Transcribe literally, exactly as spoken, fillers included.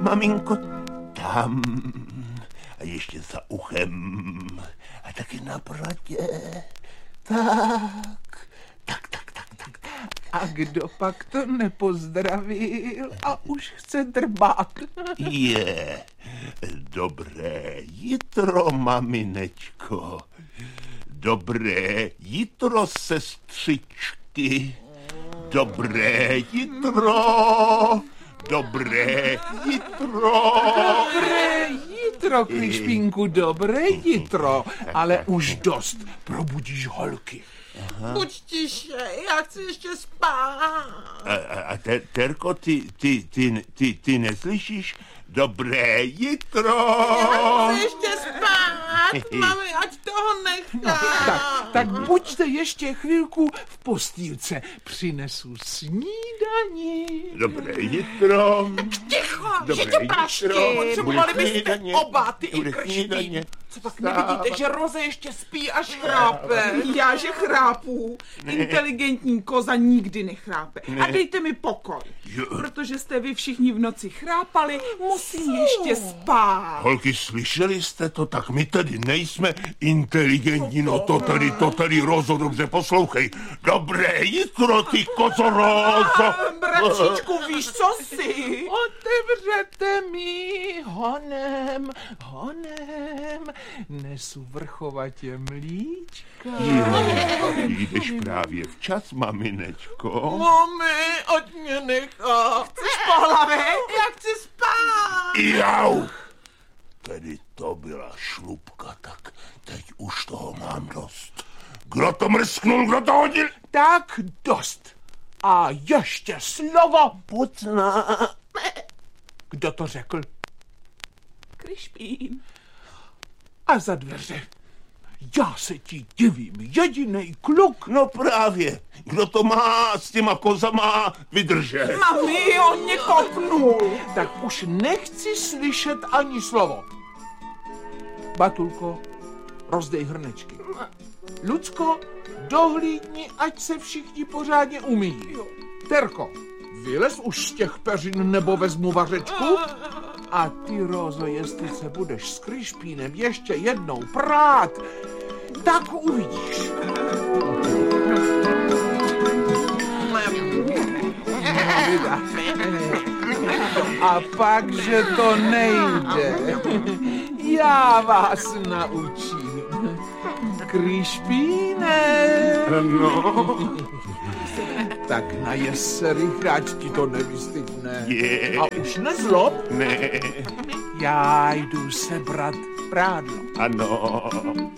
maminko, tam. A ještě za uchem. A taky na bradě. Tak, tak, tak, tak, tak, tak. A kdo pak to nepozdravil a už chce drbát? Je, dobré jitro, maminečko. Dobré jitro, sestřičky. Dobré jitro. Dobré jitro. Dobré jitro, Krišpínku, dobré jitro. Ale už dost, probudíš holky. Buď tiše, já chci ještě spát. A, a, a te, Terko, ty, ty, ty, ty, ty neslyšíš? Dobré jitro. Já chci ještě spát, mami, ať toho nechá. Tak, tak buďte ještě chvilku v postýlce. Přinesu snídani. Dobré jitro. Ticho, Dobré že tě prašky. jitro. Potřebovali Bude byste snídaně. oba, ty i Bude Krišpín. snídaně. Co pak nevidíte, že Roze ještě spí až chrápe? Já, že chrápu. Inteligentní koza nikdy nechrápe. A dejte mi pokoj. Protože jste vy všichni v noci chrápali, musím ještě spát. Holky, slyšeli jste to? Tak my tady nejsme inteligentní, no to tady, to tady, Rozo, dobře poslouchej. Dobré jitro, ty kozo, Rozo. Bratříčku, víš, co jsi? Otevřete mi honem, honem, nesu vrchovatě mlíčka. Jdeš právě včas, maminečko. Mami, ať mě nechá. Chceš pohlavek? Já chci spát. Jau! Tedy to byla šlupka, tak teď už toho mám dost. Kdo to mrsknul, kdo to hodil? Tak dost. A ještě slovo. Pucna. Kdo to řekl? Krišpín. A za dveře. Já se ti divím, jedinej kluk. No právě, kdo to má s těma kozama vydržet? Mami, on mě kopnul. Tak už nechci slyšet ani slovo. Batulko, rozdej hrnečky. Lucko, dohlídni, ať se všichni pořádně umyjí. Terko, vylez už z těch peřin, nebo vezmu vařečku. A ty, Rozo, jestli se budeš s Krišpínem ještě jednou prát, tak uvidíš. A pak, že to nejde. Já vás naučím. Krišpíne. No. Tak najes se rychle, ať ti to nevystydne. Je. A už nezlob, Ne. já jdu sebrat prádlo. Ano.